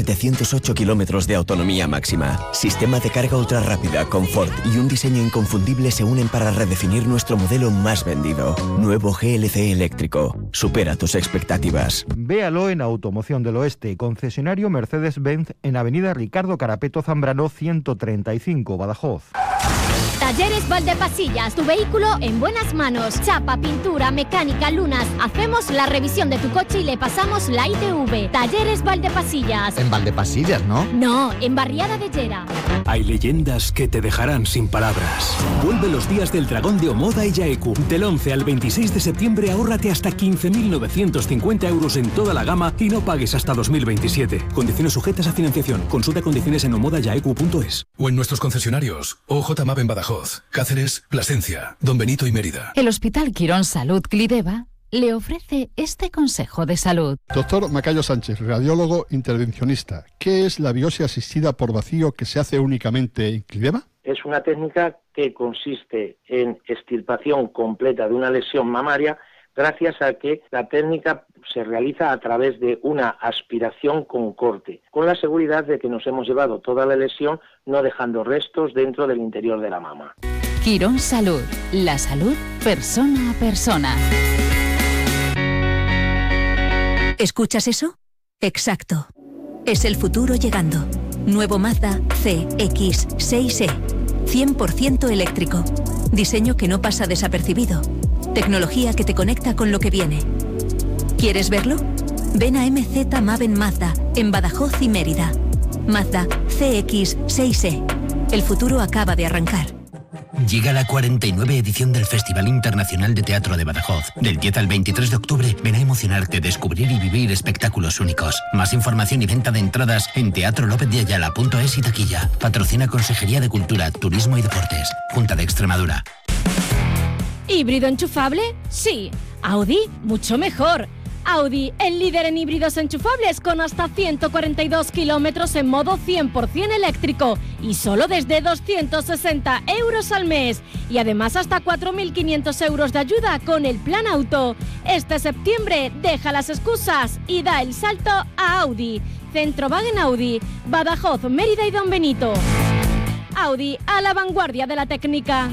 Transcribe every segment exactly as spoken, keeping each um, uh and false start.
setecientos ocho kilómetros de autonomía máxima, sistema de carga ultra rápida, confort y un diseño inconfundible se unen para redefinir nuestro modelo más vendido. Nuevo G L C eléctrico. Supera tus expectativas. Véalo en Automoción del Oeste, concesionario Mercedes-Benz en Avenida Ricardo Carapeto Zambrano ciento treinta y cinco, Badajoz. Talleres Valdepasillas, tu vehículo en buenas manos. Chapa, pintura, mecánica, lunas. Hacemos la revisión de tu coche y le pasamos la I T V. Talleres Valdepasillas. En Valdepasillas, ¿no? No, en Barriada de Llera. Hay leyendas que te dejarán sin palabras. Vuelve los días del dragón de Omoda y Yaeku. Del once al veintiséis de septiembre ahórrate hasta quince mil novecientos cincuenta euros en toda la gama y no pagues hasta dos mil veintisiete. Condiciones sujetas a financiación. Consulta condiciones en omoda yaeku punto es. O en nuestros concesionarios. O J M A P en Badajoz, Cáceres, Plasencia, Don Benito y Mérida. El Hospital Quirón Salud Clideva le ofrece este consejo de salud. Doctor Macayo Sánchez, radiólogo intervencionista. ¿Qué es la biopsia asistida por vacío que se hace únicamente en Clideva? Es una técnica que consiste en extirpación completa de una lesión mamaria gracias a que la técnica se realiza a través de una aspiración con corte, con la seguridad de que nos hemos llevado toda la lesión, no dejando restos dentro del interior de la mama. Quirón Salud, la salud persona a persona. ¿Escuchas eso? Exacto. Es el futuro llegando. Nuevo Mazda C X seis E. cien por ciento eléctrico. Diseño que no pasa desapercibido. Tecnología que te conecta con lo que viene. ¿Quieres verlo? Ven a M Z Maven Mazda, en Badajoz y Mérida. Mazda C X seis E. El futuro acaba de arrancar. Llega la cuarenta y nueve edición del Festival Internacional de Teatro de Badajoz. Del diez al veintitrés de octubre, ven a emocionarte, descubrir y vivir espectáculos únicos. Más información y venta de entradas en teatro lópez de ayala punto es y taquilla. Patrocina Consejería de Cultura, Turismo y Deportes. Junta de Extremadura. ¿Híbrido enchufable? Sí. Audi, mucho mejor. Audi, el líder en híbridos enchufables con hasta ciento cuarenta y dos kilómetros en modo cien por ciento eléctrico y solo desde doscientos sesenta euros al mes. Y además hasta cuatro mil quinientos euros de ayuda con el plan auto. Este septiembre deja las excusas y da el salto a Audi. Centrowagen Audi, Badajoz, Mérida y Don Benito. Audi, a la vanguardia de la técnica.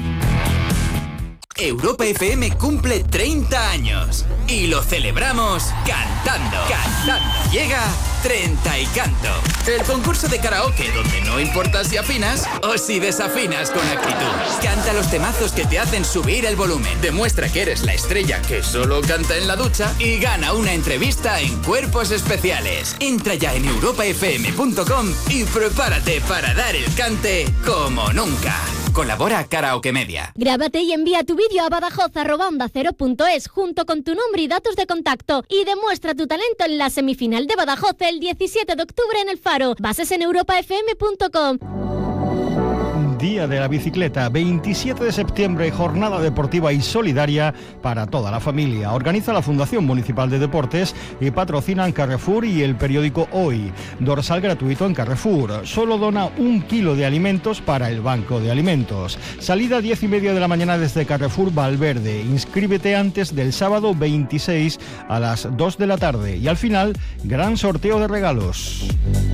Europa F M cumple treinta años y lo celebramos cantando. Cantando. Llega Treinta y Canto, el concurso de karaoke donde no importa si afinas o si desafinas con actitud. Canta los temazos que te hacen subir el volumen. Demuestra que eres la estrella que solo canta en la ducha y gana una entrevista en Cuerpos Especiales. Entra ya en europa f m punto com y prepárate para dar el cante como nunca. Colabora Karaoke Media. Grábate y envía tu vídeo a badajoz arroba onda cero punto es junto con tu nombre y datos de contacto y demuestra tu talento en la semifinal de Badajoz el diecisiete de octubre en El Faro. Bases en europa f m punto com. Día de la Bicicleta, veintisiete de septiembre, jornada deportiva y solidaria para toda la familia. Organiza la Fundación Municipal de Deportes y patrocinan Carrefour y el periódico Hoy. Dorsal gratuito en Carrefour. Solo dona un kilo de alimentos para el Banco de Alimentos. Salida diez y media de la mañana desde Carrefour Valverde. Inscríbete antes del sábado veintiséis a las dos de la tarde. Y al final, gran sorteo de regalos.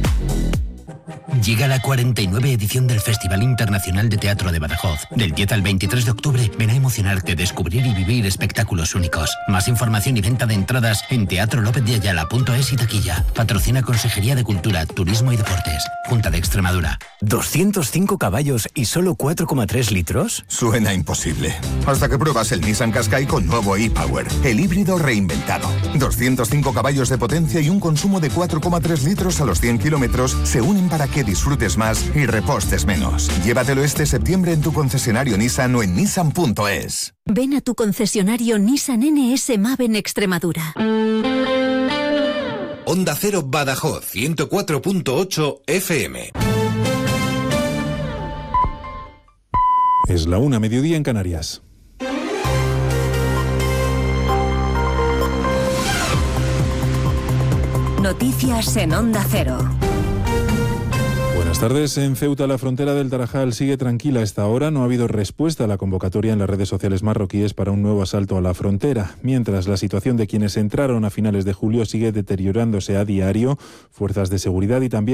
Llega la cuarenta y nueve edición del Festival Internacional de Teatro de Badajoz. Del diez al veintitrés de octubre, ven a emocionarte, descubrir y vivir espectáculos únicos. Más información y venta de entradas en teatro lópez de ayala punto es y taquilla. Patrocina Consejería de Cultura, Turismo y Deportes. Junta de Extremadura. ¿doscientos cinco caballos y solo cuatro coma tres litros? Suena imposible. Hasta que pruebas el Nissan Qashqai con nuevo e-Power, el híbrido reinventado. doscientos cinco caballos de potencia y un consumo de cuatro coma tres litros a los cien kilómetros se unen para que disfrutes más y repostes menos. Llévatelo este septiembre en tu concesionario Nissan o en nissan punto es. Ven a tu concesionario Nissan N S Maven Extremadura. Onda Cero Badajoz, ciento cuatro punto ocho F M. Es la una, mediodía en Canarias. Noticias en Onda Cero. Buenas tardes. En Ceuta, la frontera del Tarajal sigue tranquila a esta hora. No ha habido respuesta a la convocatoria en las redes sociales marroquíes para un nuevo asalto a la frontera. Mientras, la situación de quienes entraron a finales de julio sigue deteriorándose a diario. Fuerzas de seguridad y también